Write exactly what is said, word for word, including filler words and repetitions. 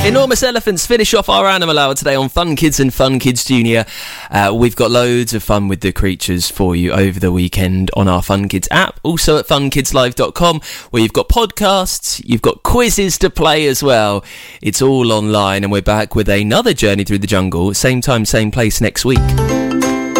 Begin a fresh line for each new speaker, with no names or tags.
Enormous Elephants finish off our Animal Hour today on Fun Kids and Fun Kids Junior. Uh, we've got loads of fun with the creatures for you over the weekend on our Fun Kids app, also at fun kids live dot com, where you've got podcasts, you've got quizzes to play as well. It's all online, and we're back with another journey through the jungle, same time, same place next week.